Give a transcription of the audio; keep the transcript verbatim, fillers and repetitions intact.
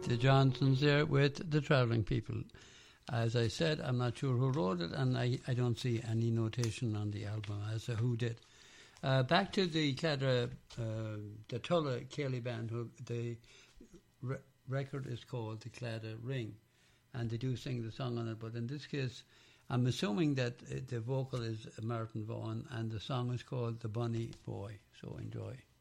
the Johnsons there with the Travelling People. As I said, I'm not sure who wrote it, and I, I don't see any notation on the album as to who did. Uh, back to the Cladra, uh, the Tulla Cayley band, who the re- record is called the Cladra Ring, and they do sing the song on it, but in this case, I'm assuming that uh, the vocal is Martin Vaughan, and the song is called The Bunny Boy, so enjoy.